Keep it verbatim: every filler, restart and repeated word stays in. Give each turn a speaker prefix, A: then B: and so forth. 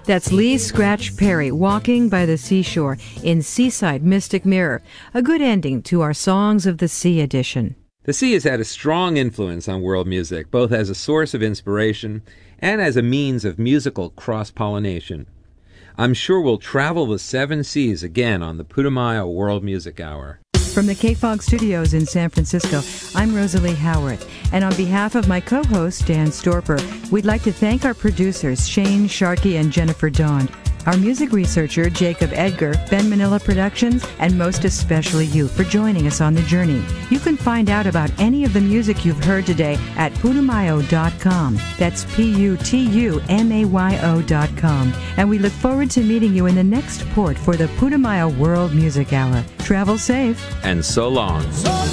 A: That's Lee Scratch Perry, Walking by the Seashore in Seaside Mystic Mirror, a good ending to our Songs of the Sea edition.
B: The sea has had a strong influence on world music, both as a source of inspiration and as a means of musical cross-pollination. I'm sure we'll travel the seven seas again on the Putumayo World Music Hour.
A: From the K-Fog Studios in San Francisco, I'm Rosalie Howarth, and on behalf of my co-host, Dan Storper, we'd like to thank our producers, Shane Sharkey and Jennifer Dawn, our music researcher, Jacob Edgar, Ben Manila Productions, and most especially you for joining us on the journey. You can find out about any of the music you've heard today at putumayo dot com. That's P U T U M A Y O dot com. And we look forward to meeting you in the next port for the Putumayo World Music Hour. Travel safe.
B: And so long.